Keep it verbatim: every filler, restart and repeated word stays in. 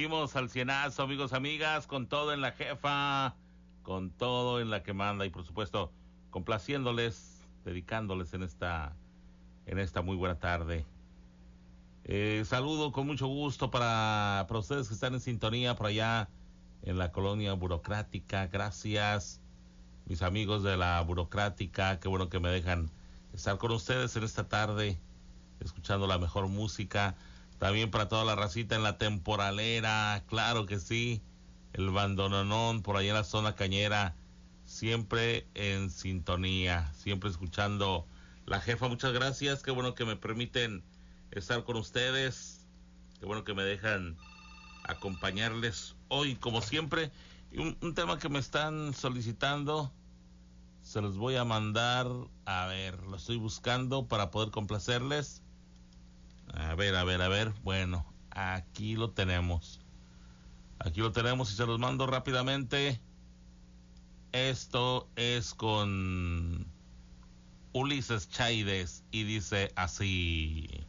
seguimos al cienazo, amigos, amigas, con todo en la jefa, con todo en la que manda y por supuesto complaciéndoles, dedicándoles en esta, en esta muy buena tarde. Eh, saludo con mucho gusto para, para ustedes que están en sintonía por allá en la colonia burocrática. Gracias, mis amigos de la burocrática, qué bueno que me dejan estar con ustedes en esta tarde, escuchando la mejor música. También para toda la racita en la temporalera, claro que sí, el bandononón por allá en la zona cañera, siempre en sintonía, siempre escuchando la jefa. Muchas gracias, qué bueno que me permiten estar con ustedes, qué bueno que me dejan acompañarles hoy como siempre. Y un, un tema que me están solicitando, se los voy a mandar, a ver, lo estoy buscando para poder complacerles. A ver, a ver, a ver, bueno, aquí lo tenemos. Aquí lo tenemos y se los mando rápidamente. Esto es con Ulises Chaides y dice así.